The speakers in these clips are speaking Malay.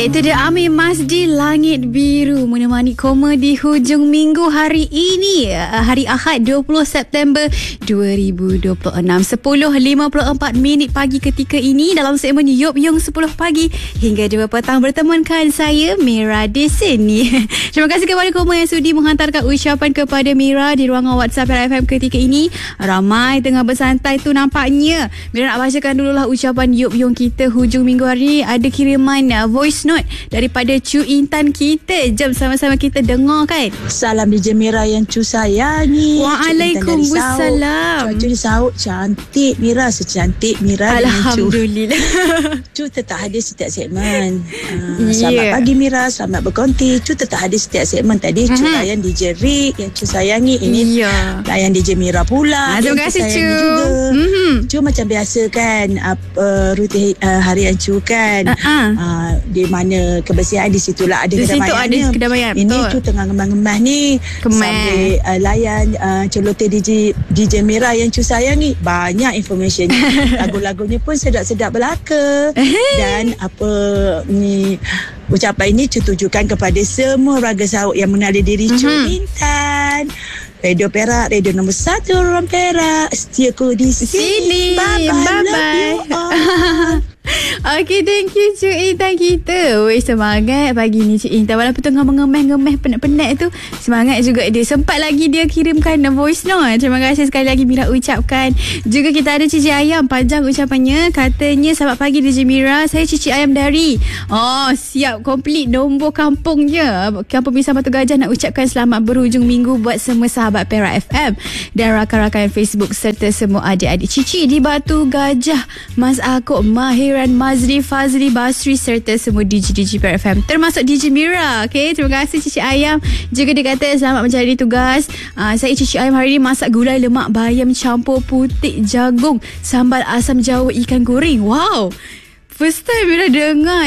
Itu dia Amir Masdi, Langit Biru, menemani Koma di hujung minggu hari ini, hari Ahad 20 September 2026, 10.54 pagi ketika ini dalam segmen Yop Yung 10 pagi hingga 2 petang bertemankan saya Mira di sini. Terima kasih kepada Koma yang sudi menghantarkan ucapan kepada Mira di ruangan WhatsApp FM ketika ini. Ramai tengah bersantai tu nampaknya. Mira nak bacakan dululah ucapan Yop Yung kita hujung minggu hari ini. Ada kiriman voice note daripada Cu Intan kita. Jom sama-sama kita dengar kan. Salam DJ Mira yang Cu sayangi. Waalaikumsalam. Cuaca di Saud cantik Mira, secantik Mira. Alhamdulillah. Cu tetap hadir setiap segmen. Selamat pagi Mira, selamat berkonti. Cu tetap hadir setiap segmen. Tadi Cu layan DJ Rick yang Cu sayangi. Ini layan DJ Mira pula. Terima kasih Cu. Cu macam biasa kan, rutin harian Cu kan. Di mana kebersihan, di situlah ada kedamaian. Ini tu tengah ngemas-ngemas ni sambil layan celoteh DJ Mira yang Cu sayangi. Banyak information. Lagu-lagunya pun sedap-sedap belaka. Dan ucapan ini Cu tujukan kepada semua warga Saud yang mengenali diri Cu Intan. Radio Perak, radio nombor 1 orang Perak. Setiaku di sini. Bye-bye. Okay, thank you Cik Intan kita. Weh, semangat pagi ni Cik Intan. Walaupun tengah mengemeh-ngemeh penat-penat tu, semangat juga dia. Sempat lagi dia kirimkan voice note. Terima kasih sekali lagi Mira ucapkan. Juga kita ada Cici Ayam, panjang ucapannya. Katanya, selamat pagi DJ Mira, saya Cici Ayam dari siap komplit nombor kampungnya, Kampung Pisang Batu Gajah. Nak ucapkan selamat berhujung minggu buat semua sahabat Perak FM dan rakan-rakan Facebook serta semua adik-adik Cici di Batu Gajah, Mas Akuk, Mahiran, Mazri, Fazli, Basri serta semua DJ Perak FM, termasuk DJ Mira. Okay, terima kasih Cici Ayam. Juga dia kata selamat menjalani tugas. Saya Cici Ayam hari ini masak gulai lemak bayam campur putih jagung, sambal asam jawa, ikan goreng. Wow, first time Mira dengar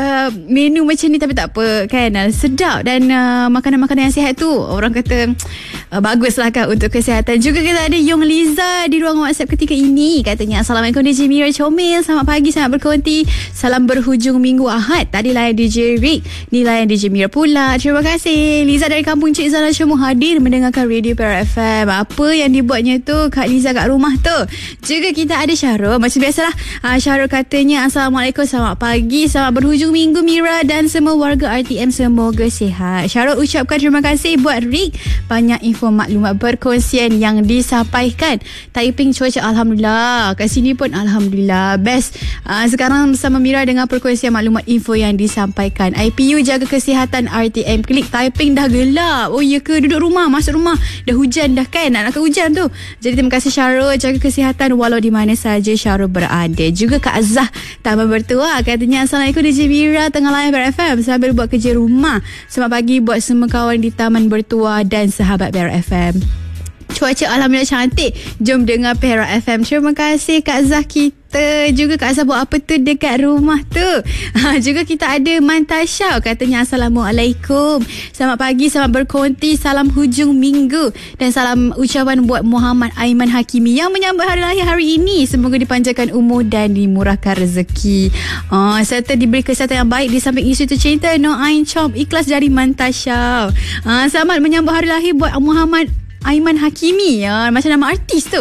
menu macam ni, tapi tak apa kan, sedap. Dan makanan-makanan yang sihat tu orang kata baguslah kan untuk kesihatan. Juga kita ada Yong Liza di ruang WhatsApp ketika ini. Katanya, Assalamualaikum DJ Mira comel, selamat pagi, selamat berkonti, salam berhujung minggu Ahad. Tadi layan DJ Rick, ni layan DJ Mira pula. Terima kasih Liza dari kampung Cik Zana Syumu hadir mendengarkan Radio Perak FM. Apa yang dibuatnya tu Kak Liza kat rumah tu. Juga kita ada Syarul, macam biasalah. Syarul katanya, Assalamualaikum, selamat pagi, selamat berhujung minggu Mira dan semua warga RTM, semoga sihat. Syarul ucapkan terima kasih buat Rick, banyak info maklumat perkongsian yang disampaikan. Taiping cuaca Alhamdulillah, kat sini pun Alhamdulillah best. Sekarang bersama Mira dengan perkongsian maklumat info yang disampaikan. IPU jaga kesihatan RTM, klik Taiping dah gelap. Oh ya ke, duduk rumah, masuk rumah dah hujan dah kan, nak ke hujan tu. Jadi terima kasih Syarul, jaga kesihatan walau di mana saja Syarul berada. Juga Kak Azah Taman Bertua katanya, Assalamualaikum DJ Mira, tengah layan Perak FM sambil buat kerja rumah. Selamat pagi buat semua kawan di Taman Bertua dan sahabat Perak FM. Cuaca Alhamdulillah cantik. Jom dengar Perak FM. Terima kasih Kak Zah kita. Juga Kak Zah buat apa tu dekat rumah tu. Juga kita ada Mantasha, katanya, Assalamualaikum, selamat pagi, selamat berkonti, salam hujung minggu dan salam ucapan buat Muhammad Aiman Hakimi yang menyambut hari lahir hari ini. Semoga dipanjangkan umur dan dimurahkan rezeki, serta diberi kesihatan yang baik di samping isu cinta. No Ain Chom, ikhlas dari Mantasha. Selamat menyambut hari lahir buat Muhammad Aiman Hakimi, macam nama artis tu.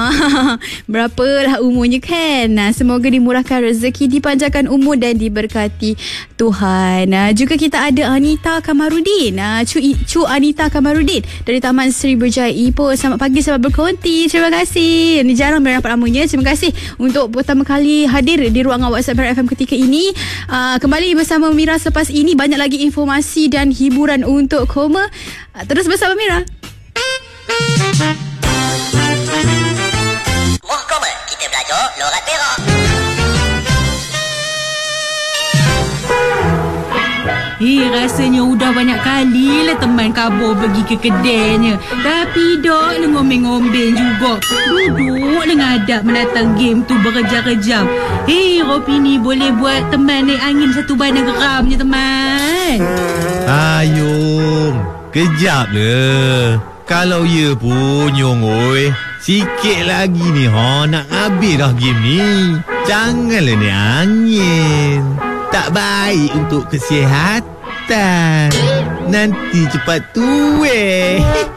Berapalah umurnya kan. Semoga dimurahkan rezeki, dipanjangkan umur dan diberkati Tuhan. Juga kita ada Anita Kamarudin, Cu Anita Kamarudin dari Taman Sri Berjaya Ipoh. Selamat pagi, selamat berkonti. Terima kasih. Ini jarang berdapat namanya. Terima kasih untuk pertama kali hadir di ruangan WhatsApp Perak FM ketika ini. Kembali bersama Mira selepas ini. Banyak lagi informasi dan hiburan untuk Koma. Terus bersama Mira. Mahkamah kita belajar lorat Perak. Rasanya udah banyak kali lah teman kabur pergi ke kedainya, tapi dok lah ngomel-ngomel juga. Duduk dengan adab menatang game tu berkejam-kejam. Ropi ni boleh buat teman naik angin satu bandang geramnya teman. Ayung, kejap le. Kalau ya pun Nyong oi, sikit lagi ni nak habis dah game ni. Janganlah naik angin. Tak baik untuk kesihatan. Nanti cepat tua.